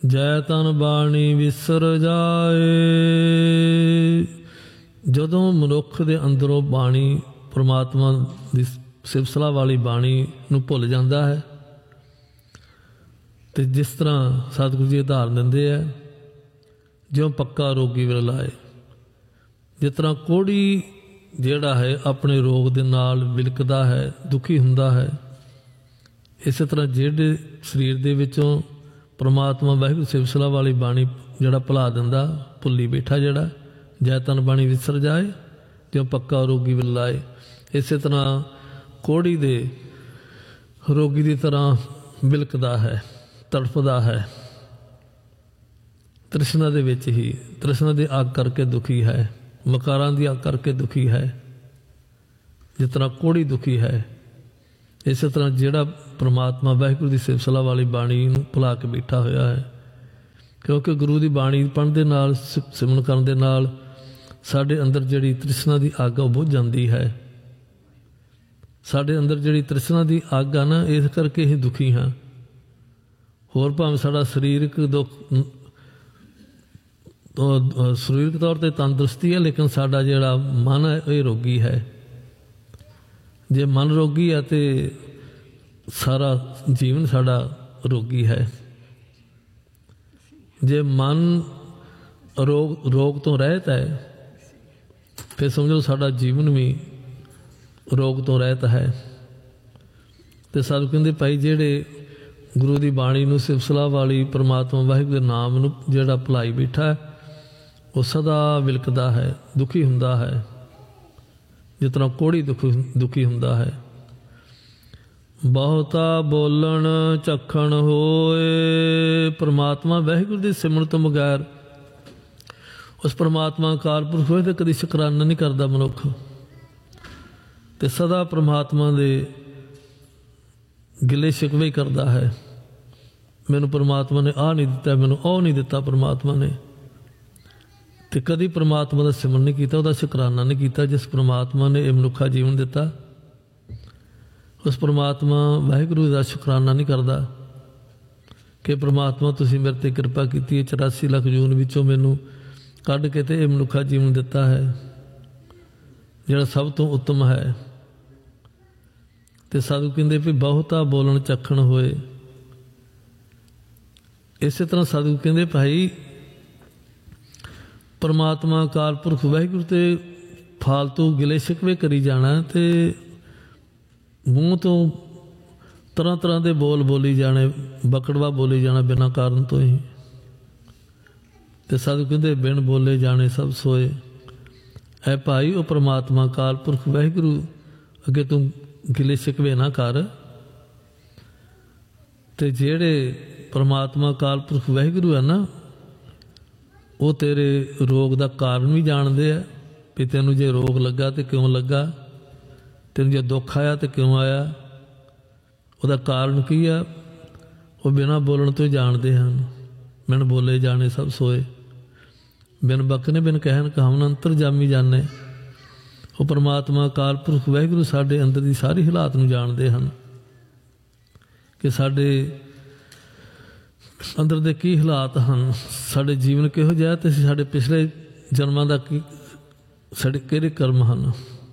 जय तन बाणी विसर जाए। ਜਦੋਂ ਮਨੁੱਖ ਦੇ ਅੰਦਰੋਂ ਬਾਣੀ ਪਰਮਾਤਮਾ ਦੀ ਸਿਫਤਸਲਾਹ ਵਾਲੀ ਬਾਣੀ ਨੂੰ ਭੁੱਲ ਜਾਂਦਾ ਹੈ ਤੇ ਜਿਸ ਤਰ੍ਹਾਂ ਸਤਿਗੁਰੂ ਜੀ ਉਦਾਹਰਨ ਦਿੰਦੇ ਹੈ, ਜਿਉਂ ਪੱਕਾ ਰੋਗੀ ਵਿਰਲਾਏ। ਜਿਸ ਤਰ੍ਹਾਂ ਕੋਹੜੀ ਜਿਹੜਾ ਹੈ ਆਪਣੇ ਰੋਗ ਦੇ ਨਾਲ ਵਿਲਕਦਾ ਹੈ, ਦੁਖੀ ਹੁੰਦਾ ਹੈ, ਇਸੇ ਤਰ੍ਹਾਂ ਜਿਹੜੇ ਸਰੀਰ ਦੇ ਵਿੱਚੋਂ ਪਰਮਾਤਮਾ ਵਾਹਿਗੁਰੂ ਸਿਫਤਸਲਾਹ ਵਾਲੀ ਬਾਣੀ ਜਿਹੜਾ ਭੁਲਾ ਦਿੰਦਾ, ਭੁੱਲੀ ਬੈਠਾ ਜਿਹੜਾ, ਜੈ ਤਨ ਬਾਣੀ ਵਿਸਰ ਜਾਏ ਜਿਉਂ ਪੱਕਾ ਰੋਗੀ ਵਿਰਲਾਏ। ਇਸੇ ਤਰ੍ਹਾਂ ਕੋਹੜੀ ਦੇ ਰੋਗੀ ਦੀ ਤਰ੍ਹਾਂ ਵਿਲਕਦਾ ਹੈ, ਤੜਫਦਾ ਹੈ, ਤ੍ਰਿਸ਼ਨਾ ਦੇ ਵਿੱਚ ਹੀ, ਤ੍ਰਿਸ਼ਨਾ ਦੀ ਅੱਗ ਕਰਕੇ ਦੁਖੀ ਹੈ, ਵਿਕਾਰਾਂ ਦੀ ਅੱਗ ਕਰਕੇ ਦੁਖੀ ਹੈ। ਜਿਸ ਤਰ੍ਹਾਂ ਕੋਹੜੀ ਦੁਖੀ ਹੈ, ਇਸੇ ਤਰ੍ਹਾਂ ਜਿਹੜਾ ਪਰਮਾਤਮਾ ਵਾਹਿਗੁਰੂ ਦੀ ਸਿਫਤਸਲਾਹ ਵਾਲੀ ਬਾਣੀ ਨੂੰ ਭੁਲਾ ਕੇ ਬੈਠਾ ਹੋਇਆ ਹੈ। ਕਿਉਂਕਿ ਗੁਰੂ ਦੀ ਬਾਣੀ ਪੜ੍ਹਨ ਦੇ ਨਾਲ, ਸਿਮਰਨ ਕਰਨ ਦੇ ਨਾਲ ਸਾਡੇ ਅੰਦਰ ਜਿਹੜੀ ਤ੍ਰਿਸ਼ਨਾ ਦੀ ਅੱਗ ਉਹ ਬੁਝ ਜਾਂਦੀ ਹੈ। ਸਾਡੇ ਅੰਦਰ ਜਿਹੜੀ ਤ੍ਰਿਸ਼ਨਾ ਦੀ ਅੱਗ ਆ ਨਾ, ਇਸ ਕਰਕੇ ਅਸੀਂ ਦੁਖੀ ਹਾਂ। ਹੋਰ ਭਾਵੇਂ ਸਾਡਾ ਸਰੀਰਕ ਦੁੱਖ, ਸਰੀਰਕ ਤੌਰ 'ਤੇ ਤੰਦਰੁਸਤੀ ਹੈ, ਲੇਕਿਨ ਸਾਡਾ ਜਿਹੜਾ ਮਨ ਹੈ ਇਹ ਰੋਗੀ ਹੈ। ਜੇ ਮਨ ਰੋਗੀ ਹੈ ਤੇ ਸਾਰਾ ਜੀਵਨ ਸਾਡਾ ਰੋਗੀ ਹੈ। ਜੇ ਮਨ ਰੋਗ ਤੋਂ ਰਹਿਤ ਹੈ ਫਿਰ ਸਮਝੋ ਸਾਡਾ ਜੀਵਨ ਵੀ ਰੋਗ ਤੋਂ ਰਹਿਤ ਹੈ। ਤੇ ਸਾਨੂੰ ਕਹਿੰਦੇ ਭਾਈ ਜਿਹੜੇ ਗੁਰੂ ਦੀ ਬਾਣੀ ਨੂੰ ਸਿਫਤਸਲਾਹ ਵਾਲੀ ਪਰਮਾਤਮਾ ਵਾਹਿਗੁਰੂ ਦੇ ਨਾਮ ਨੂੰ ਜਿਹੜਾ ਭੁਲਾਈ ਬੈਠਾ ਉਹ ਸਦਾ ਵਿਲਕਦਾ ਹੈ, ਦੁਖੀ ਹੁੰਦਾ ਹੈ, ਜਿਸ ਤਰ੍ਹਾਂ ਕੋਹੜੀ ਦੁਖੀ ਹੁੰਦਾ ਹੈ। ਬਹੁਤਾ ਬੋਲਣ ਚੱਖਣ ਹੋਏ। ਪਰਮਾਤਮਾ ਵਾਹਿਗੁਰੂ ਦੀ ਸਿਮਰਨ ਤੋਂ ਬਗੈਰ ਉਸ ਪਰਮਾਤਮਾ ਅਕਾਲ ਪੁਰਖ ਹੋਏ ਤੇ ਕਦੀ ਸ਼ੁਕਰਾਨਾ ਨਹੀਂ ਕਰਦਾ ਮਨੁੱਖ, ਤੇ ਸਦਾ ਪਰਮਾਤਮਾ ਦੇ ਗਿਲੇ ਸ਼ਿਕਵੇ ਕਰਦਾ ਹੈ। ਮੈਨੂੰ ਪਰਮਾਤਮਾ ਨੇ ਆਹ ਨਹੀਂ ਦਿੱਤਾ, ਮੈਨੂੰ ਉਹ ਨਹੀਂ ਦਿੱਤਾ ਪਰਮਾਤਮਾ ਨੇ, ਤੇ ਕਦੀ ਪਰਮਾਤਮਾ ਦਾ ਸਿਮਰਨ ਨਹੀਂ ਕੀਤਾ, ਉਹਦਾ ਸ਼ੁਕਰਾਨਾ ਨਹੀਂ ਕੀਤਾ ਜਿਸ ਪਰਮਾਤਮਾ ਨੇ ਇਹ ਮਨੁੱਖਾ ਜੀਵਨ ਦਿੱਤਾ। ਉਸ ਪਰਮਾਤਮਾ ਵਾਹਿਗੁਰੂ ਦਾ ਸ਼ੁਕਰਾਨਾ ਨਹੀਂ ਕਰਦਾ ਕਿ ਪਰਮਾਤਮਾ ਤੁਸੀਂ ਮੇਰੇ 'ਤੇ ਕਿਰਪਾ ਕੀਤੀ ਹੈ, 84 ਲੱਖ ਜੂਨ ਵਿੱਚੋਂ ਮੈਨੂੰ ਕੱਢ ਕੇ ਤੇ ਇਹ ਮਨੁੱਖਾ ਜੀਵਨ ਦਿੱਤਾ ਹੈ ਜਿਹੜਾ ਸਭ ਤੋਂ ਉੱਤਮ ਹੈ। ਤੇ ਸਾਧੂ ਕਹਿੰਦੇ ਵੀ ਬਹੁਤਾ ਬੋਲਣ ਚੱਖਣ ਹੋਏ। ਇਸੇ ਤਰ੍ਹਾਂ ਸਾਧੂ ਕਹਿੰਦੇ ਭਾਈ ਪਰਮਾਤਮਾ ਅਕਾਲ ਪੁਰਖ ਵਾਹਿਗੁਰੂ ਤੇ ਫਾਲਤੂ ਗਿਲੇ ਸ਼ਿਕਵੇ ਕਰੀ ਜਾਣਾ ਤੇ ਮੂੰਹ ਤੋਂ ਤਰ੍ਹਾਂ ਤਰ੍ਹਾਂ ਦੇ ਬੋਲ ਬੋਲੀ ਜਾਣੇ, ਬਕੜਵਾ ਬੋਲੀ ਜਾਣਾ ਬਿਨਾਂ ਕਾਰਨ ਤੋਂ ਹੀ। ਤੇ ਸਾਧੂ ਕਹਿੰਦੇ ਬਿਨ ਬੋਲੇ ਜਾਣੇ ਸਭ ਸੋਏ। ਐ ਭਾਈ ਉਹ ਪਰਮਾਤਮਾ ਅਕਾਲ ਪੁਰਖ ਵਾਹਿਗੁਰੂ ਅੱਗੇ ਤੂੰ ਗਿਲੇ ਸ਼ਿਕਵੇ ਨਾ ਕਰ। ਤੇ ਜਿਹੜੇ ਪਰਮਾਤਮਾ ਅਕਾਲ ਪੁਰਖ ਵਾਹਿਗੁਰੂ ਹੈ ਨਾ, ਉਹ ਤੇਰੇ ਰੋਗ ਦਾ ਕਾਰਨ ਵੀ ਜਾਣਦੇ ਆ ਵੀ ਤੈਨੂੰ ਜੇ ਰੋਗ ਲੱਗਾ ਤੇ ਕਿਉਂ ਲੱਗਾ, ਤੈਨੂੰ ਜੇ ਦੁੱਖ ਆਇਆ ਤੇ ਕਿਉਂ ਆਇਆ, ਉਹਦਾ ਕਾਰਨ ਕੀ ਆ, ਉਹ ਬਿਨਾਂ ਬੋਲਣ ਤੋਂ ਜਾਣਦੇ ਹਨ। ਬਿਨ ਬੋਲੇ ਜਾਣੇ ਸਭ ਸੋਏ, ਬਿਨ ਬਕਨੇ ਬਿਨ ਕਹਿਣ ਕਹਾਵਨ ਅੰਤਰਜਾਮੀ ਜਾਣੇ। ਉਹ ਪਰਮਾਤਮਾ ਅਕਾਲ ਪੁਰਖ ਵਾਹਿਗੁਰੂ ਸਾਡੇ ਅੰਦਰ ਦੀ ਸਾਰੀ ਹਾਲਾਤ ਨੂੰ ਜਾਣਦੇ ਹਨ ਕਿ ਸਾਡੇ ਅੰਦਰ ਦੇ ਕੀ ਹਾਲਾਤ ਹਨ, ਸਾਡੇ ਜੀਵਨ ਕਿਹੋ ਜਿਹਾ, ਤੇ ਸਾਡੇ ਪਿਛਲੇ ਜਨਮਾਂ ਦਾ ਕੀ, ਸਾਡੇ ਕਿਹੜੇ ਕਰਮ ਹਨ।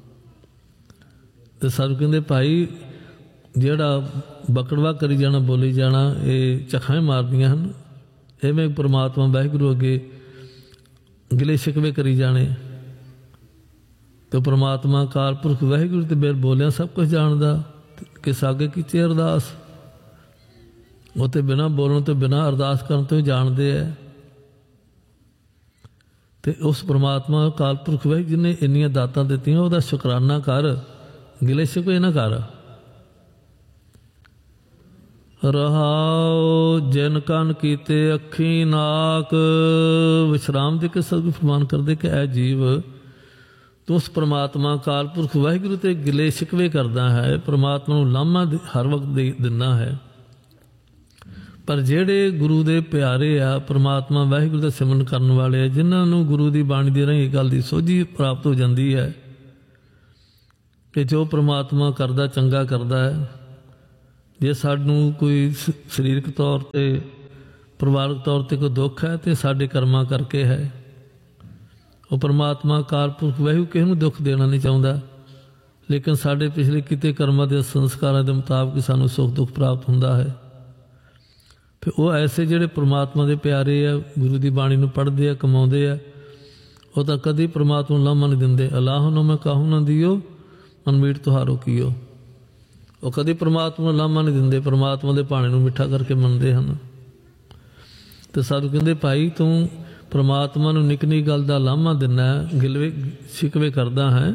ਤੇ ਸਾਨੂੰ ਕਹਿੰਦੇ ਭਾਈ ਜਿਹੜਾ ਬਕੜਵਾ ਕਰੀ ਜਾਣਾ, ਬੋਲੀ ਜਾਣਾ, ਇਹ ਝਖਾਂ ਮਾਰਦੀਆਂ ਹਨ। ਇਵੇਂ ਪਰਮਾਤਮਾ ਵਾਹਿਗੁਰੂ ਅੱਗੇ ਗਿਲੇ ਸ਼ਿਕਵੇ ਕਰੀ ਜਾਣੇ। ਤੇ ਪਰਮਾਤਮਾ ਅਕਾਲ ਪੁਰਖ ਵਾਹਿਗੁਰੂ ਤੇ ਬਿਨ ਬੋਲਿਆ ਸਭ ਕੁਝ ਜਾਣਦਾ ਕਿ ਸਾਗੇ ਕੀਤੀ ਅਰਦਾਸ, ਉਹ ਤੇ ਬਿਨਾਂ ਬੋਲਣ ਤੋਂ ਬਿਨਾਂ ਅਰਦਾਸ ਕਰਨ ਤੋਂ ਹੀ ਜਾਣਦੇ ਹੈ। ਤੇ ਉਸ ਪਰਮਾਤਮਾ ਅਕਾਲ ਪੁਰਖ ਵਾਹਿਗੁਰੂ ਜਿਹਨੇ ਇੰਨੀਆਂ ਦਾਤਾਂ ਦਿੱਤੀਆਂ ਉਹਦਾ ਸ਼ੁਕਰਾਨਾ ਕਰ, ਗਿਲੇ ਸ਼ਿਕਵੇ ਨਾ ਕਰ। ਰਹਾਉ ਜਿਨ ਕੰਨ ਕੀਤੇ ਅੱਖੀ ਨਾਕ। ਵਿਸ਼ਰਾਮ ਦੇ ਕੇ ਸਤਿਗੁਰੂ ਫਰਮਾਨ ਕਰਦੇ ਕਿ ਐ ਜੀਵ ਤੂੰ ਉਸ ਪਰਮਾਤਮਾ ਅਕਾਲ ਪੁਰਖ ਵਾਹਿਗੁਰੂ ਤੇ ਗਿਲੇ ਸ਼ਿਕਵੇ ਕਰਦਾ ਹੈ, ਪਰਮਾਤਮਾ ਨੂੰ ਲਾਮਾ ਹਰ ਵਕਤ ਦਿੰਦਾ ਹੈ। ਪਰ ਜਿਹੜੇ ਗੁਰੂ ਦੇ ਪਿਆਰੇ ਆ, ਪਰਮਾਤਮਾ ਵਾਹਿਗੁਰੂ ਦਾ ਸਿਮਰਨ ਕਰਨ ਵਾਲੇ ਆ, ਜਿਨ੍ਹਾਂ ਨੂੰ ਗੁਰੂ ਦੀ ਬਾਣੀ ਦੇ ਰਾਹੀਂ ਇਹ ਗੱਲ ਦੀ ਸੋਝੀ ਪ੍ਰਾਪਤ ਹੋ ਜਾਂਦੀ ਹੈ ਕਿ ਜੋ ਪਰਮਾਤਮਾ ਕਰਦਾ ਚੰਗਾ ਕਰਦਾ ਹੈ। ਜੇ ਸਾਨੂੰ ਕੋਈ ਸਰੀਰਕ ਤੌਰ 'ਤੇ ਪਰਿਵਾਰਕ ਤੌਰ 'ਤੇ ਕੋਈ ਦੁੱਖ ਹੈ ਤੇ ਸਾਡੇ ਕਰਮਾਂ ਕਰਕੇ ਹੈ। ਉਹ ਪਰਮਾਤਮਾ ਅਕਾਲ ਪੁਰਖ ਵਾਹਿਗੁਰੂ ਕਿਸੇ ਨੂੰ ਦੁੱਖ ਦੇਣਾ ਨਹੀਂ ਚਾਹੁੰਦਾ, ਲੇਕਿਨ ਸਾਡੇ ਪਿਛਲੇ ਕੀਤੇ ਕਰਮਾਂ ਦੇ ਸੰਸਕਾਰਾਂ ਦੇ ਮੁਤਾਬਕ ਸਾਨੂੰ ਸੁੱਖ ਦੁੱਖ ਪ੍ਰਾਪਤ ਹੁੰਦਾ ਹੈ। ਫਿਰ ਉਹ ਐਸੇ ਜਿਹੜੇ ਪਰਮਾਤਮਾ ਦੇ ਪਿਆਰੇ ਆ, ਗੁਰੂ ਦੀ ਬਾਣੀ ਨੂੰ ਪੜ੍ਹਦੇ ਆ, ਕਮਾਉਂਦੇ ਆ, ਉਹ ਤਾਂ ਕਦੀ ਪਰਮਾਤਮਾ ਨੂੰ ਲਾਮਾ ਨਹੀਂ ਦਿੰਦੇ। ਅਲਾਹ ਨੂੰ ਮੈਂ ਕਾਹੂ ਨਾ ਦਿਓ ਮਨਮੀਟ ਤੁਹਾਰੋ ਕੀਓ। ਉਹ ਕਦੀ ਪਰਮਾਤਮਾ ਨੂੰ ਲਾਮਾ ਨਹੀਂ ਦਿੰਦੇ, ਪਰਮਾਤਮਾ ਦੇ ਭਾਣੇ ਨੂੰ ਮਿੱਠਾ ਕਰਕੇ ਮੰਨਦੇ ਹਨ। ਤੇ ਸਾਧੂ ਕਹਿੰਦੇ ਭਾਈ ਤੂੰ ਪਰਮਾਤਮਾ ਨੂੰ ਨਿੱਕੀ ਨਿੱਕੀ ਗੱਲ ਦਾ ਲਾਮਾ ਦਿੰਦਾ, ਗਿਲਵੇ ਸ਼ਿਕਵੇ ਕਰਦਾ ਹੈ,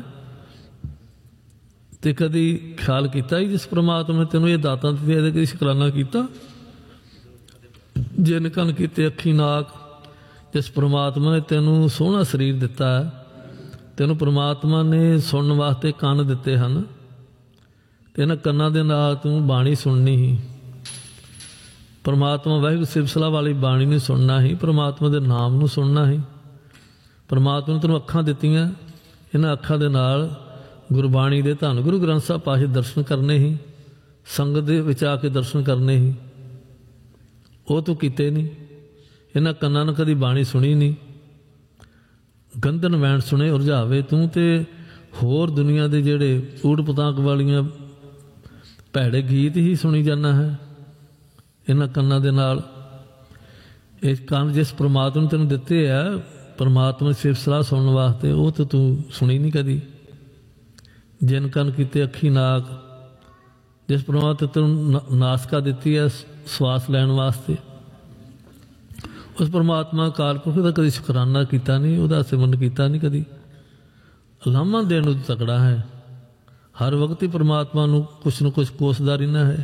ਤੇ ਕਦੀ ਖਿਆਲ ਕੀਤਾ ਹੀ ਜਿਸ ਪਰਮਾਤਮਾ ਨੇ ਤੈਨੂੰ ਇਹ ਦਾਤਾਂ ਦਿੱਤੀਆਂ ਇਹਦਾ ਕਦੀ ਸ਼ੁਕਰਾਨਾ ਕੀਤਾ? ਜਿਨ ਕੰਨ ਕੀਤੇ ਅੱਖੀ ਨਾਕ, ਜਿਸ ਪਰਮਾਤਮਾ ਨੇ ਤੈਨੂੰ ਸੋਹਣਾ ਸਰੀਰ ਦਿੱਤਾ ਹੈ, ਤੈਨੂੰ ਪਰਮਾਤਮਾ ਨੇ ਸੁਣਨ ਵਾਸਤੇ ਕੰਨ ਦਿੱਤੇ ਹਨ, ਤੇ ਇਹਨਾਂ ਕੰਨਾਂ ਦੇ ਨਾਲ ਤੂੰ ਬਾਣੀ ਸੁਣਨੀ ਹੀ, ਪਰਮਾਤਮਾ ਵਾਹਿਗੁਰੂ ਸਿਵਸਲਾ ਵਾਲੀ ਬਾਣੀ ਨੂੰ ਸੁਣਨਾ ਹੀ, ਪਰਮਾਤਮਾ ਦੇ ਨਾਮ ਨੂੰ ਸੁਣਨਾ ਹੀ। ਪਰਮਾਤਮਾ ਨੇ ਤੈਨੂੰ ਅੱਖਾਂ ਦਿੱਤੀਆਂ, ਇਹਨਾਂ ਅੱਖਾਂ ਦੇ ਨਾਲ ਗੁਰਬਾਣੀ ਦੇ ਧੰਨ ਗੁਰੂ ਗ੍ਰੰਥ ਸਾਹਿਬ ਪਾਸ਼ੇ ਦਰਸ਼ਨ ਕਰਨੇ ਹੀ, ਸੰਗਤ ਦੇ ਵਿੱਚ ਆ ਕੇ ਦਰਸ਼ਨ ਕਰਨੇ ਹੀ। ਉਹ ਤੂੰ ਕੀਤੇ ਨਹੀਂ। ਇਹਨਾਂ ਕੰਨਾਂ ਨੂੰ ਕਦੀ ਬਾਣੀ ਸੁਣੀ ਨਹੀਂ। ਗੰਧਨ ਵੈਣ ਸੁਣੇ ਉਰਝਾਵੇ ਤੂੰ, ਤੇ ਹੋਰ ਦੁਨੀਆ ਦੇ ਜਿਹੜੇ ਊੜ ਪਤਾਂਗ ਵਾਲੀਆਂ ਭੈੜੇ ਗੀਤ ਹੀ ਸੁਣੀ ਜਾਂਦਾ ਹੈ ਇਹਨਾਂ ਕੰਨਾਂ ਦੇ ਨਾਲ। ਇਹ ਕੰਨ ਜਿਸ ਪਰਮਾਤਮਾ ਨੇ ਤੈਨੂੰ ਦਿੱਤੇ ਆ ਪਰਮਾਤਮਾ ਦੀ ਸਿਫਤ ਸਲਾਹ ਸੁਣਨ ਵਾਸਤੇ, ਉਹ ਤਾਂ ਤੂੰ ਸੁਣੀ ਨਹੀਂ ਕਦੀ। ਜਿਨ ਕੰਨ ਕੀਤੇ ਅੱਖੀ ਨਾਕ, ਜਿਸ ਪਰਮਾਤਮਾ ਤੈਨੂੰ ਨਾਸਕਾ ਦਿੱਤੀ ਹੈ ਸਵਾਸ ਲੈਣ ਵਾਸਤੇ, ਉਸ ਪਰਮਾਤਮਾ ਅਕਾਲ ਪੁਰਖ ਦਾ ਕਦੀ ਸ਼ੁਕਰਾਨਾ ਕੀਤਾ ਨਹੀਂ, ਉਹਦਾ ਸਿਮਰਨ ਕੀਤਾ ਨਹੀਂ ਕਦੀ। ਲਾਮਾ ਦੇਣ ਨੂੰ ਤਕੜਾ ਹੈ, ਹਰ ਵਕਤ ਹੀ ਪਰਮਾਤਮਾ ਨੂੰ ਕੁਛ ਨਾ ਕੁਛ ਕੋਸਦਾ ਰਹਿਣਾ ਹੈ।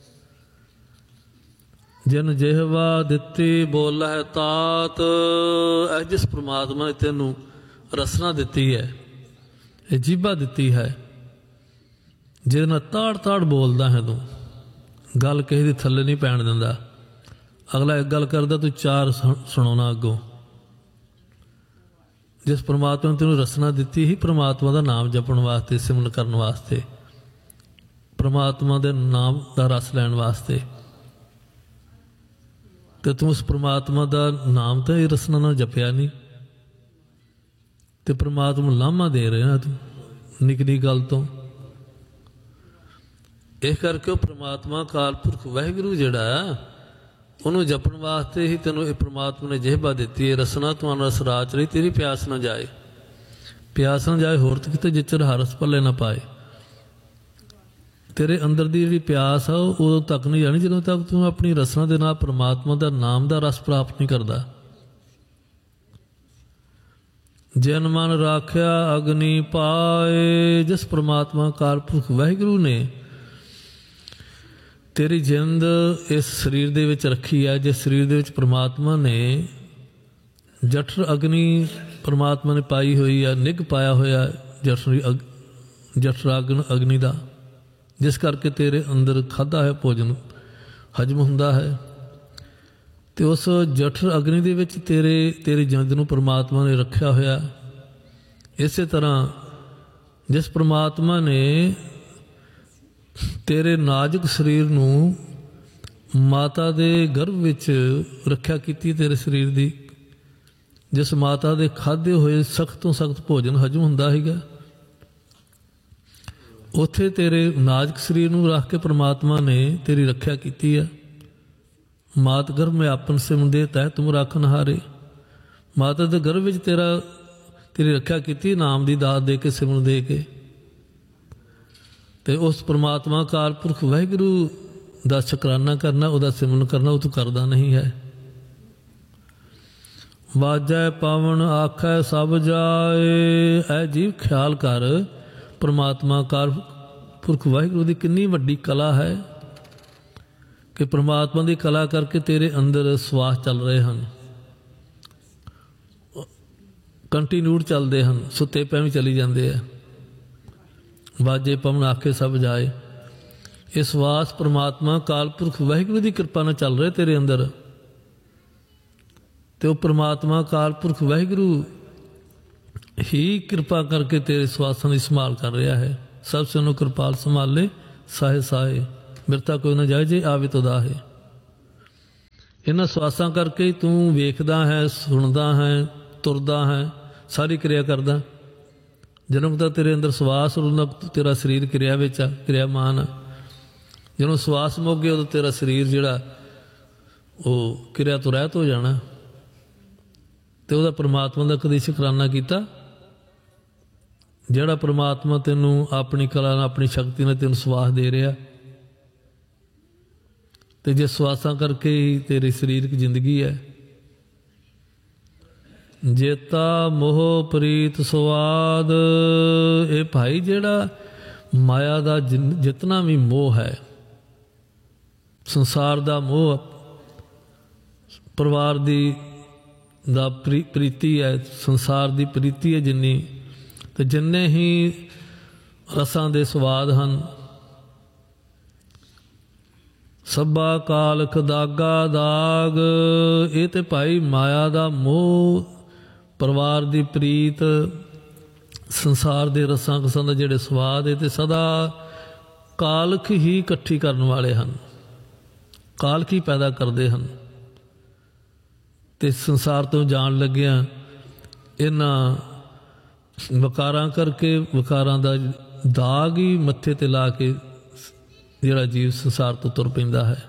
ਜਿਨ ਜਿਹਵਾ ਦਿੱਤੀ ਬੋਲਾ ਹੈ ਤਾਤ, ਇਹ ਜਿਸ ਪਰਮਾਤਮਾ ਨੇ ਤੈਨੂੰ ਰਸਨਾ ਦਿੱਤੀ ਹੈ, ਇਹ ਜੀਭਾ ਦਿੱਤੀ ਹੈ, ਜਿਹਦੇ ਨਾਲ ਤਾੜ ਤਾੜ ਬੋਲਦਾ ਹੈ ਤੂੰ, ਗੱਲ ਕਿਸੇ ਦੀ ਥੱਲੇ ਨਹੀਂ ਪੈਣ ਦਿੰਦਾ। ਅਗਲਾ ਇੱਕ ਗੱਲ ਕਰਦਾ ਤੂੰ ਚਾਰ ਸੁਣਾਉਣਾ ਅੱਗੋਂ। ਜਿਸ ਪਰਮਾਤਮਾ ਨੇ ਤੈਨੂੰ ਰਸਨਾ ਦਿੱਤੀ ਹੀ ਪਰਮਾਤਮਾ ਦਾ ਨਾਮ ਜਪਣ ਵਾਸਤੇ, ਸਿਮਰਨ ਕਰਨ ਵਾਸਤੇ, ਪਰਮਾਤਮਾ ਦੇ ਨਾਮ ਦਾ ਰਸ ਲੈਣ ਵਾਸਤੇ, ਤੇ ਤੂੰ ਉਸ ਪਰਮਾਤਮਾ ਦਾ ਨਾਮ ਤਾਂ ਇਹ ਰਸਨਾ ਨਾਲ ਜਪਿਆ ਨਹੀਂ, ਤੇ ਪਰਮਾਤਮਾ ਨੂੰ ਲਾਮਾ ਦੇ ਰਿਹਾ ਤੂੰ ਨਿੱਕੀ ਨਿੱਕੀ ਗੱਲ ਤੋਂ। ਇਸ ਕਰਕੇ ਉਹ ਪਰਮਾਤਮਾ ਅਕਾਲ ਪੁਰਖ ਵਾਹਿਗੁਰੂ ਜਿਹੜਾ ਉਹਨੂੰ ਜਪਣ ਵਾਸਤੇ ਹੀ ਤੈਨੂੰ ਇਹ ਪਰਮਾਤਮਾ ਨੇ ਜਿਹਬਾ ਦਿੱਤੀ ਹੈ। ਰਸਨਾ ਤੁਹਾਨੂੰ ਰਸ ਰਾਚ ਰਹੀ, ਤੇਰੀ ਪਿਆਸ ਨਾ ਜਾਏ, ਪਿਆਸ ਨਾ ਜਾਏ ਹੋਰ ਤਾਂ ਕਿਤੇ ਜਿੱਚਰ ਹਰਸ ਪੱਲੇ ਨਾ ਪਾਏ। ਤੇਰੇ ਅੰਦਰ ਦੀ ਜਿਹੜੀ ਪਿਆਸ ਆ ਉਹ ਉਦੋਂ ਤੱਕ ਨਹੀਂ ਜਾਣੀ ਜਦੋਂ ਤੱਕ ਤੂੰ ਆਪਣੀ ਰਸਨਾ ਦੇ ਨਾਲ ਪਰਮਾਤਮਾ ਦਾ ਨਾਮ ਦਾ ਰਸ ਪ੍ਰਾਪਤ ਨਹੀਂ ਕਰਦਾ। ਜਨ ਮਨ ਰਾਖਿਆ ਅਗਨੀ ਪਾਏ, ਜਿਸ ਪਰਮਾਤਮਾ ਅਕਾਲ ਪੁਰਖ ਵਾਹਿਗੁਰੂ ਨੇ ਤੇਰੀ ਜਿੰਦ ਇਸ ਸਰੀਰ ਦੇ ਵਿੱਚ ਰੱਖੀ ਹੈ, ਜਿਸ ਸਰੀਰ ਦੇ ਵਿੱਚ ਪਰਮਾਤਮਾ ਨੇ ਜਠਰ ਅਗਨੀ ਪਰਮਾਤਮਾ ਨੇ ਪਾਈ ਹੋਈ ਹੈ, ਨਿੱਘ ਪਾਇਆ ਹੋਇਆ ਜਠਰ ਅਗਨੀ ਦਾ, ਜਿਸ ਕਰਕੇ ਤੇਰੇ ਅੰਦਰ ਖਾਧਾ ਹੈ ਭੋਜਨ ਹਜਮ ਹੁੰਦਾ ਹੈ। ਤੇ ਉਸ ਜਠਰ ਅਗਨੀ ਦੇ ਵਿੱਚ ਤੇਰੀ ਜਿੰਦ ਨੂੰ ਪਰਮਾਤਮਾ ਨੇ ਰੱਖਿਆ ਹੋਇਆ। ਇਸੇ ਤਰ੍ਹਾਂ ਜਿਸ ਪਰਮਾਤਮਾ ਨੇ ਤੇਰੇ ਨਾਜ਼ੁਕ ਸਰੀਰ ਨੂੰ ਮਾਤਾ ਦੇ ਗਰਭ ਵਿੱਚ ਰੱਖਿਆ ਕੀਤੀ, ਤੇਰੇ ਸਰੀਰ ਦੀ, ਜਿਸ ਮਾਤਾ ਦੇ ਖਾਧੇ ਹੋਏ ਸਖਤ ਤੋਂ ਸਖਤ ਭੋਜਨ ਹਜਮ ਹੁੰਦਾ ਸੀਗਾ, ਉੱਥੇ ਤੇਰੇ ਨਾਜ਼ੁਕ ਸਰੀਰ ਨੂੰ ਰੱਖ ਕੇ ਪਰਮਾਤਮਾ ਨੇ ਤੇਰੀ ਰੱਖਿਆ ਕੀਤੀ ਹੈ। ਮਾਤ ਗਰਭ ਮੈਂ ਆਪਨ ਸਿਮਦੇ ਤਹਿ ਤੁਮ ਰਾਖਨ ਹਾਰੇ, ਮਾਤਾ ਦੇ ਗਰਭ ਵਿੱਚ ਤੇਰੀ ਰੱਖਿਆ ਕੀਤੀ ਨਾਮ ਦੀ ਦਾਤ ਦੇ ਕੇ, ਸਿਮਰਨ ਦੇ ਕੇ। ਤੇ ਉਸ ਪਰਮਾਤਮਾ ਅਕਾਲ ਪੁਰਖ ਵਾਹਿਗੁਰੂ ਦਾ ਸ਼ੁਕਰਾਨਾ ਕਰਨਾ, ਉਹਦਾ ਸਿਮਰਨ ਕਰਨਾ, ਉਹ ਤੂੰ ਕਰਦਾ ਨਹੀਂ ਹੈ। ਵਾਜੈ ਪਾਵਨ ਆਖੈ ਸਭ ਜਾਏ, ਐ ਜੀਵ ਖਿਆਲ ਕਰ ਪਰਮਾਤਮਾ ਅਕਾਲ ਪੁਰਖ ਵਾਹਿਗੁਰੂ ਦੀ ਕਿੰਨੀ ਵੱਡੀ ਕਲਾ ਹੈ ਕਿ ਪਰਮਾਤਮਾ ਦੀ ਕਲਾ ਕਰਕੇ ਤੇਰੇ ਅੰਦਰ ਸਵਾਸ ਚੱਲ ਰਹੇ ਹਨ, ਕੰਟੀਨਿਊਡ ਚੱਲਦੇ ਹਨ, ਸੁੱਤੇ ਪਏ ਵੀ ਚਲੀ ਜਾਂਦੇ ਆ। ਵਾਜੇ ਪਵਨ ਆਖੇ ਸਭ ਜਾਏ, ਇਹ ਸਵਾਸ ਪਰਮਾਤਮਾ ਅਕਾਲ ਪੁਰਖ ਵਾਹਿਗੁਰੂ ਦੀ ਕਿਰਪਾ ਨਾਲ ਚੱਲ ਰਿਹਾ ਤੇਰੇ ਅੰਦਰ। ਤੇ ਉਹ ਪਰਮਾਤਮਾ ਅਕਾਲ ਪੁਰਖ ਵਾਹਿਗੁਰੂ ਹੀ ਕਿਰਪਾ ਕਰਕੇ ਤੇਰੇ ਸਵਾਸਾਂ ਦੀ ਸੰਭਾਲ ਕਰ ਰਿਹਾ ਹੈ। ਸਭ ਸੇ ਨੂੰ ਕਿਰਪਾਲ ਸੰਭਾਲੇ ਸਾਹੇ ਸਾਹੇ, ਬਿਰਤਾ ਕੋਈ ਨਾ ਜਾਏ ਜੇ ਆਵੇ ਤੋ ਦਾਹੇ। ਇਹਨਾਂ ਸਵਾਸਾਂ ਕਰਕੇ ਹੀ ਤੂੰ ਵੇਖਦਾ ਹੈ, ਸੁਣਦਾ ਹੈ, ਤੁਰਦਾ ਹੈ, ਸਾਰੀ ਕਿਰਿਆ ਕਰਦਾ। ਜਨਮ ਤਾਂ ਤੇਰੇ ਅੰਦਰ ਸਵਾਸ, ਉਦੋਂ ਤੇਰਾ ਸਰੀਰ ਕਿਰਿਆ ਵਿੱਚ ਆ, ਕਿਰਿਆਮਾਨ ਆ। ਜਦੋਂ ਸਵਾਸ ਮੁੱਕ ਗਏ ਉਦੋਂ ਤੇਰਾ ਸਰੀਰ ਜਿਹੜਾ ਉਹ ਕਿਰਿਆ ਤੋਂ ਰਹਿਤ ਹੋ ਜਾਣਾ। ਤੇ ਉਹਦਾ ਪਰਮਾਤਮਾ ਦਾ ਕਦੀ ਸ਼ੁਕਰਾਨਾ ਕੀਤਾ? ਜਿਹੜਾ ਪਰਮਾਤਮਾ ਤੈਨੂੰ ਆਪਣੀ ਕਲਾ ਨਾਲ, ਆਪਣੀ ਸ਼ਕਤੀ ਨਾਲ ਤੈਨੂੰ ਸਵਾਸ ਦੇ ਰਿਹਾ, ਤੇ ਜੇ ਸਵਾਸਾਂ ਕਰਕੇ ਹੀ ਤੇਰੀ ਸਰੀਰਕ ਜ਼ਿੰਦਗੀ ਹੈ। ਜੇਤਾ ਮੋਹ ਪ੍ਰੀਤ ਸਵਾਦ, ਇਹ ਭਾਈ ਜਿਹੜਾ ਮਾਇਆ ਦਾ ਜਿਤਨਾ ਵੀ ਮੋਹ ਹੈ, ਸੰਸਾਰ ਦਾ ਮੋਹ, ਪਰਿਵਾਰ ਦਾ ਪ੍ਰੀਤੀ ਹੈ, ਸੰਸਾਰ ਦੀ ਪ੍ਰੀਤੀ ਹੈ ਜਿੰਨੀ, ਤੇ ਜਿੰਨੇ ਹੀ ਰਸਾਂ ਦੇ ਸਵਾਦ ਹਨ, ਸਭਾ ਕਾਲਖ ਦਾਗਾ ਦਾਗ, ਇਹ ਤੇ ਭਾਈ ਮਾਇਆ ਦਾ ਮੋਹ, ਪਰਿਵਾਰ ਦੀ ਪ੍ਰੀਤ, ਸੰਸਾਰ ਦੇ ਰਸਾਂ ਕਸਾਂ ਦੇ ਜਿਹੜੇ ਸਵਾਦ ਹੈ, ਤੇ ਸਦਾ ਕਾਲਖ ਹੀ ਇਕੱਠੀ ਕਰਨ ਵਾਲੇ ਹਨ, ਕਾਲਖ ਹੀ ਪੈਦਾ ਕਰਦੇ ਹਨ। ਤੇ ਸੰਸਾਰ ਤੋਂ ਜਾਣ ਲੱਗਿਆਂ ਇਹਨਾਂ ਵਕਾਰਾਂ ਕਰਕੇ, ਵਕਾਰਾਂ ਦਾ ਦਾਗ ਹੀ ਮੱਥੇ ਤੇ ਲਾ ਕੇ ਜਿਹੜਾ ਜੀਵ ਸੰਸਾਰ ਤੋਂ ਤੁਰ ਪੈਂਦਾ ਹੈ।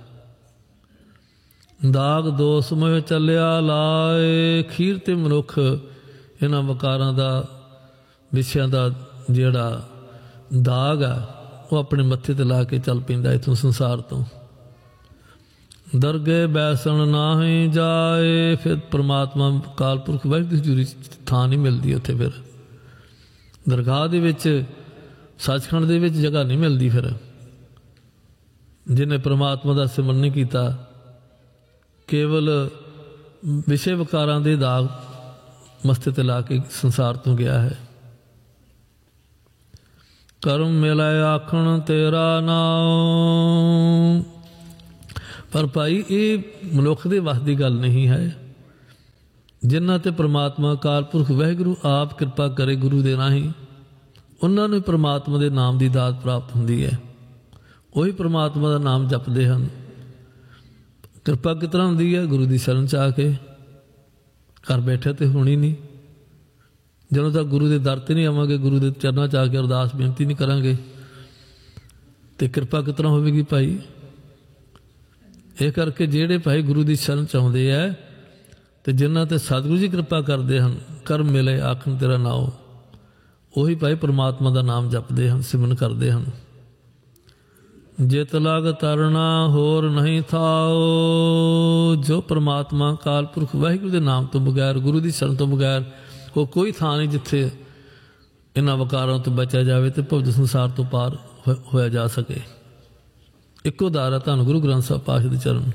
ਦਾਗ ਦੋਸ ਮੋਹ ਚੱਲਿਆ ਲਾਏ, ਖੀਰ ਤੇ ਮਨੁੱਖ ਇਹਨਾਂ ਵਕਾਰਾਂ ਦਾ, ਵਿਸ਼ਿਆਂ ਦਾ ਜਿਹੜਾ ਦਾਗ ਆ ਉਹ ਆਪਣੇ ਮੱਥੇ ਤੇ ਲਾ ਕੇ ਚੱਲ ਪੈਂਦਾ ਇੱਥੋਂ ਸੰਸਾਰ ਤੋਂ। ਦਰਗੇ ਬੈਸਣ ਨਾਹੀਂ ਜਾਏ, ਫਿਰ ਪਰਮਾਤਮਾ ਕਾਲ ਪੁਰਖ ਵਾਹਿਗੁਰੂ ਜੀ ਦੀ ਥਾਂ ਨਹੀਂ ਮਿਲਦੀ ਉੱਥੇ। ਫਿਰ ਦਰਗਾਹ ਦੇ ਵਿੱਚ, ਸੱਚਖੰਡ ਦੇ ਵਿੱਚ ਜਗ੍ਹਾ ਨਹੀਂ ਮਿਲਦੀ। ਫਿਰ ਜਿਹਨੇ ਪਰਮਾਤਮਾ ਦਾ ਸਿਮਰਨ ਨਹੀਂ ਕੀਤਾ, ਕੇਵਲ ਵਿਸ਼ੇ ਵਿਕਾਰਾਂ ਦੇ ਦਾਗ ਮਸਤੇ ਤੇ ਲਾ ਕੇ ਸੰਸਾਰ ਤੋਂ ਗਿਆ ਹੈ। ਕਰਮ ਮਿਲਾਏ ਆਖਣ ਤੇਰਾ ਨਾਮ, ਪਰ ਭਾਈ ਇਹ ਮਨੁੱਖ ਦੇ ਵੱਸ ਦੀ ਗੱਲ ਨਹੀਂ ਹੈ। ਜਿਨ੍ਹਾਂ ਤੇ ਪਰਮਾਤਮਾ ਅਕਾਲ ਪੁਰਖ ਵਾਹਿਗੁਰੂ ਆਪ ਕਿਰਪਾ ਕਰੇ ਗੁਰੂ ਦੇ ਰਾਹੀਂ, ਉਹਨਾਂ ਨੂੰ ਪਰਮਾਤਮਾ ਦੇ ਨਾਮ ਦੀ ਦਾਤ ਪ੍ਰਾਪਤ ਹੁੰਦੀ ਹੈ। ਉਹੀ ਪਰਮਾਤਮਾ ਦਾ ਨਾਮ ਜਪਦੇ ਹਨ। ਕਿਰਪਾ ਕਿਸ ਤਰ੍ਹਾਂ ਹੁੰਦੀ ਹੈ? ਗੁਰੂ ਦੀ ਸ਼ਰਨ 'ਚ ਆ ਕੇ। ਘਰ ਬੈਠੇ ਤੇ ਹੋਣੀ ਨਹੀਂ। ਜਦੋਂ ਤੱਕ ਗੁਰੂ ਦੇ ਦਰ 'ਤੇ ਨਹੀਂ ਆਵਾਂਗੇ, ਗੁਰੂ ਦੇ ਚਰਨਾਂ 'ਚ ਆ ਕੇ ਅਰਦਾਸ ਬੇਨਤੀ ਨਹੀਂ ਕਰਾਂਗੇ, ਤੇ ਕਿਰਪਾ ਕਿਸ ਤਰ੍ਹਾਂ ਹੋਵੇਗੀ ਭਾਈ? ਇਹ ਕਰਕੇ ਜਿਹੜੇ ਭਾਈ ਗੁਰੂ ਦੀ ਸ਼ਰਨ 'ਚ ਆਉਂਦੇ ਹੈ, ਤੇ ਜਿਨ੍ਹਾਂ ਤੇ ਸਤਿਗੁਰੂ ਜੀ ਕਿਰਪਾ ਕਰਦੇ ਹਨ, ਕਰਮ ਮਿਲੇ ਆਖਣ ਤੇਰਾ ਨਾਉ, ਉਹੀ ਭਾਈ ਪਰਮਾਤਮਾ ਦਾ ਨਾਮ ਜਪਦੇ ਹਨ, ਸਿਮਰਨ ਕਰਦੇ ਹਨ। ਜਿਤ ਲਗ ਤਰਨਾ ਹੋਰ ਨਹੀਂ ਥਾਓ, ਜੋ ਪਰਮਾਤਮਾ ਅਕਾਲ ਪੁਰਖ ਵਾਹਿਗੁਰੂ ਦੇ ਨਾਮ ਤੋਂ ਬਗੈਰ, ਗੁਰੂ ਦੀ ਸ਼ਰਨ ਤੋਂ ਬਗੈਰ ਉਹ ਕੋਈ ਥਾਂ ਨਹੀਂ ਜਿੱਥੇ ਇਹਨਾਂ ਵਕਾਰਾਂ ਤੋਂ ਬਚਿਆ ਜਾਵੇ ਤੇ ਭਵ ਸੰਸਾਰ ਤੋਂ ਪਾਰ ਹੋਇਆ ਜਾ ਸਕੇ। ਇੱਕੋ ਦਾਰਾ ਧੰਨ ਗੁਰੂ ਗ੍ਰੰਥ ਸਾਹਿਬ ਪਾਤਸ਼ਾਹ ਦੇ ਚਰਨ।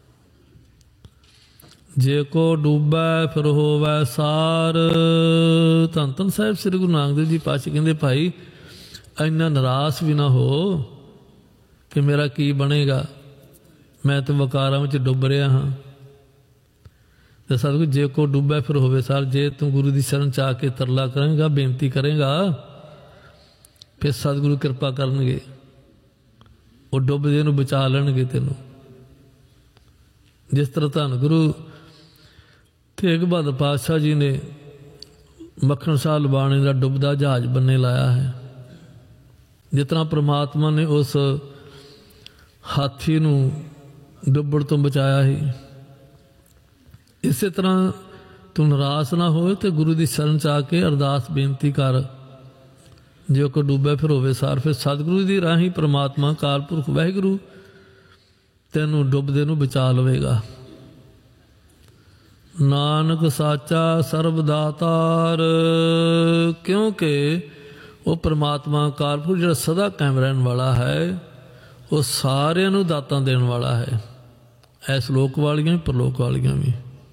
ਜੇ ਕੋ ਡੂਬੈ ਫਿਰ ਹੋਵੈ ਸਾਰ, ਧੰਨ ਧੰਨ ਸਾਹਿਬ ਸ੍ਰੀ ਗੁਰੂ ਨਾਨਕ ਦੇਵ ਜੀ ਪਾਤਸ਼ਾਹ ਕਹਿੰਦੇ ਭਾਈ ਇੰਨਾ ਨਿਰਾਸ਼ ਵੀ ਨਾ ਹੋ ਕਿ ਮੇਰਾ ਕੀ ਬਣੇਗਾ, ਮੈਂ ਤਾਂ ਵਕਾਰਾਂ ਵਿੱਚ ਡੁੱਬ ਰਿਹਾ ਹਾਂ। ਤੇ ਸਤਿਗੁਰੂ ਜੇ ਕੋ ਡੁੱਬੈ ਫਿਰ ਹੋਵੇ ਸਾਰ, ਜੇ ਤੂੰ ਗੁਰੂ ਦੀ ਸ਼ਰਨ 'ਚ ਆ ਕੇ ਤਰਲਾ ਕਰੇਂਗਾ, ਬੇਨਤੀ ਕਰੇਂਗਾ, ਫਿਰ ਸਤਿਗੁਰੂ ਕਿਰਪਾ ਕਰਨਗੇ, ਉਹ ਡੁੱਬਦੇ ਨੂੰ ਬਚਾ ਲੈਣਗੇ ਤੈਨੂੰ। ਜਿਸ ਤਰ੍ਹਾਂ ਧੰਨ ਗੁਰੂ ਤੇਗ ਬਹਾਦਰ ਪਾਤਸ਼ਾਹ ਜੀ ਨੇ ਮੱਖਣ ਸ਼ਾਹ ਲਵਾਣੇ ਦਾ ਡੁੱਬਦਾ ਜਹਾਜ਼ ਬੰਨੇ ਲਾਇਆ ਹੈ, ਜਿਸ ਤਰ੍ਹਾਂ ਪ੍ਰਮਾਤਮਾ ਨੇ ਉਸ ਹਾਥੀ ਨੂੰ ਡੁੱਬਣ ਤੋਂ ਬਚਾਇਆ ਸੀ, ਇਸੇ ਤਰ੍ਹਾਂ ਤੂੰ ਨਿਰਾਸ਼ ਨਾ ਹੋਏ ਤੇ ਗੁਰੂ ਦੀ ਸ਼ਰਨ 'ਚ ਆ ਕੇ ਅਰਦਾਸ ਬੇਨਤੀ ਕਰ। ਜੇ ਕੋ ਡੁੱਬੇ ਫਿਰ ਹੋਵੇ ਸਾਰ, ਫਿਰ ਸਤਿਗੁਰੂ ਦੀ ਰਾਹੀਂ ਪਰਮਾਤਮਾ ਅਕਾਲ ਪੁਰਖ ਵਾਹਿਗੁਰੂ ਤੈਨੂੰ ਡੁੱਬਦੇ ਨੂੰ ਬਚਾ ਲਵੇਗਾ। ਨਾਨਕ ਸਾਚਾ ਸਰਬ ਦਾਤਾਰ, ਕਿਉਂਕਿ ਉਹ ਪਰਮਾਤਮਾ ਅਕਾਲ ਪੁਰਖ ਜਿਹੜਾ ਸਦਾ ਕਾਇਮ ਰਹਿਣ ਵਾਲਾ ਹੈ, ਉਹ ਸਾਰਿਆਂ ਨੂੰ ਦਾਤਾਂ ਦੇਣ ਵਾਲਾ ਹੈ, ਇਸ ਲੋਕ ਵਾਲੀਆਂ ਵੀ ਪਰਲੋਕ ਵਾਲੀਆਂ ਵੀ।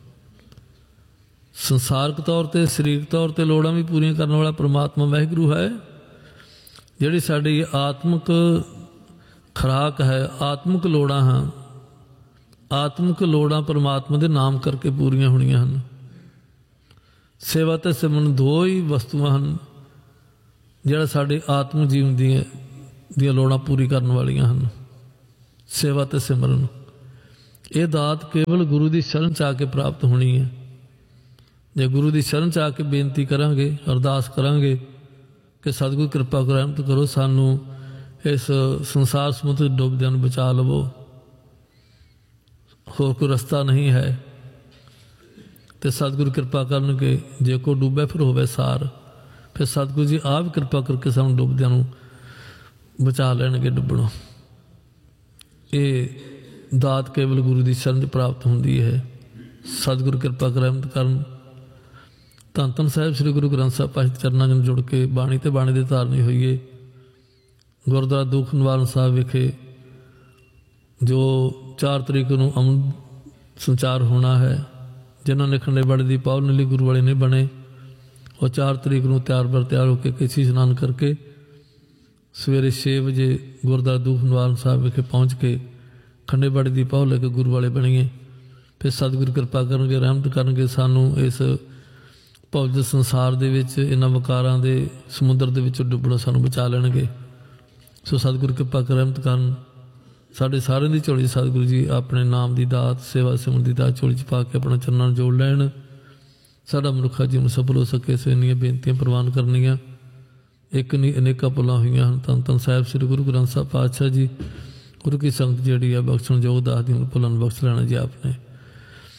ਸੰਸਾਰਕ ਤੌਰ 'ਤੇ, ਸਰੀਰਕ ਤੌਰ 'ਤੇ ਲੋੜਾਂ ਵੀ ਪੂਰੀਆਂ ਕਰਨ ਵਾਲਾ ਪਰਮਾਤਮਾ ਵਾਹਿਗੁਰੂ ਹੈ। ਜਿਹੜੀ ਸਾਡੀ ਆਤਮਿਕ ਖੁਰਾਕ ਹੈ, ਆਤਮਿਕ ਲੋੜਾਂ ਹਨ, ਆਤਮਿਕ ਲੋੜਾਂ ਪਰਮਾਤਮਾ ਦੇ ਨਾਮ ਕਰਕੇ ਪੂਰੀਆਂ ਹੋਣੀਆਂ ਹਨ। ਸੇਵਾ ਅਤੇ ਸਿਮਰਨ ਦੋ ਹੀ ਵਸਤੂਆਂ ਹਨ ਜਿਹੜਾ ਸਾਡੇ ਆਤਮਿਕ ਜੀਵਨ ਦੀਆਂ ਲੋੜਾਂ ਪੂਰੀ ਕਰਨ ਵਾਲੀਆਂ ਹਨ। ਸੇਵਾ ਅਤੇ ਸਿਮਰਨ, ਇਹ ਦਾਤ ਕੇਵਲ ਗੁਰੂ ਦੀ ਸ਼ਰਨ 'ਚ ਆ ਕੇ ਪ੍ਰਾਪਤ ਹੋਣੀ ਹੈ। ਜੇ ਗੁਰੂ ਦੀ ਸ਼ਰਨ 'ਚ ਆ ਕੇ ਬੇਨਤੀ ਕਰਾਂਗੇ, ਅਰਦਾਸ ਕਰਾਂਗੇ ਕਿ ਸਤਿਗੁਰੂ ਕਿਰਪਾ ਕਰੋ, ਰਹਿਮਤ ਕਰੋ, ਸਾਨੂੰ ਇਸ ਸੰਸਾਰ ਸਮੁੰਦਰ ਡੁੱਬਦਿਆਂ ਨੂੰ ਬਚਾ ਲਵੋ, ਹੋਰ ਕੋਈ ਰਸਤਾ ਨਹੀਂ ਹੈ, ਤੇ ਸਤਿਗੁਰੂ ਕਿਰਪਾ ਕਰਨਗੇ। ਜੇ ਕੋਈ ਡੁੱਬੇ ਫਿਰ ਹੋਵੇ ਸਾਰ, ਫਿਰ ਸਤਿਗੁਰੂ ਜੀ ਆਪ ਕਿਰਪਾ ਕਰਕੇ ਸਾਨੂੰ ਡੁੱਬਦਿਆਂ ਨੂੰ ਬਚਾ ਲੈਣਗੇ ਡੁੱਬਣੋਂ। ਇਹ ਦਾਤ ਕੇਵਲ ਗੁਰੂ ਦੀ ਸ਼ਰਨ 'ਚ ਪ੍ਰਾਪਤ ਹੁੰਦੀ ਹੈ। ਸਤਿਗੁਰੂ ਕਿਰਪਾ ਕਰ, ਰਹਿਮਤ ਕਰਨ। ਧੰਨ ਧੰਨ ਸਾਹਿਬ ਸ੍ਰੀ ਗੁਰੂ ਗ੍ਰੰਥ ਸਾਹਿਬ ਪਾਤਸ਼ਾਹ ਚਰਨਾਂ ਨਾਲ ਜੁੜ ਕੇ ਬਾਣੀ ਤੇ ਬਾਣੀ ਦੇ ਧਾਰਨੀ ਹੋਈਏ। ਗੁਰਦੁਆਰਾ ਦੁੱਖ ਨਿਵਾਰਨ ਸਾਹਿਬ ਵਿਖੇ ਜੋ 4 ਤਰੀਕ ਨੂੰ ਅੰਮ੍ਰਿਤ ਸੰਚਾਰ ਹੋਣਾ ਹੈ, ਜਿਨ੍ਹਾਂ ਨੇ ਖੰਡੇ ਬਾੜੇ ਦੀ ਪਾਵਨ ਨੀਲੀ ਗੁਰੂ ਵਾਲੇ ਨਹੀਂ ਬਣੇ, ਉਹ 4 ਤਰੀਕ ਨੂੰ ਤਿਆਰ ਹੋ ਕੇ ਕੇਸੀ ਇਸ਼ਨਾਨ ਕਰਕੇ ਸਵੇਰੇ 6 ਵਜੇ ਗੁਰਦੁਆਰਾ ਦੁੱਖ ਨਿਵਾਰਨ ਸਾਹਿਬ ਵਿਖੇ ਪਹੁੰਚ ਕੇ ਖੰਡੇ ਬਾੜੇ ਦੀ ਪਾਵ ਲੈ ਕੇ ਗੁਰੂ ਵਾਲੇ ਬਣੀਏ। ਫਿਰ ਸਤਿਗੁਰੂ ਕਿਰਪਾ ਕਰਨਗੇ, ਰਹਿਮਤ ਕਰਨਗੇ, ਸਾਨੂੰ ਇਸ ਭੌਤਿਕ ਸੰਸਾਰ ਦੇ ਵਿੱਚ ਇਹਨਾਂ ਵਕਾਰਾਂ ਦੇ ਸਮੁੰਦਰ ਦੇ ਵਿੱਚ ਡੁੱਬਣੋਂ ਸਾਨੂੰ ਬਚਾ ਲੈਣਗੇ। ਸੋ ਸਤਿਗੁਰੂ ਕਿਰਪਾ ਕਰ, ਰਹਿਮਤ ਕਰਨ। ਸਾਡੇ ਸਾਰਿਆਂ ਦੀ ਝੋਲੀ ਸਤਿਗੁਰੂ ਜੀ ਆਪਣੇ ਨਾਮ ਦੀ ਦਾਤ, ਸੇਵਾ ਸਿਮਰਨ ਦੀ ਦਾਤ ਝੋਲੀ 'ਚ ਪਾ ਕੇ ਆਪਣਾ ਚਰਨਾਂ ਨੂੰ ਜੋੜ ਲੈਣ। ਸਾਡਾ ਮਨੁੱਖਾ ਜੀਵਨ ਸਫਲ ਹੋ ਸਕੇ, ਸੋ ਇੰਨੀਆਂ ਬੇਨਤੀਆਂ ਪ੍ਰਵਾਨ ਕਰਨੀਆਂ। ਇੱਕ ਨਹੀਂ ਅਨੇਕਾਂ ਭੁੱਲਾਂ ਹੋਈਆਂ ਹਨ। ਧੰਨ ਧੰਨ ਸਾਹਿਬ ਸ੍ਰੀ ਗੁਰੂ ਗ੍ਰੰਥ ਸਾਹਿਬ ਪਾਤਸ਼ਾਹ ਜੀ, ਗੁਰੂ ਕੀ ਸੰਗਤ ਜਿਹੜੀ ਆ ਬਖਸ਼ਣ ਯੋਗ ਦਾਸ ਦੀ ਭੁੱਲਾਂ ਨੂੰ ਬਖਸ਼ ਲੈਣਾ ਜੀ ਆਪ ਨੇ।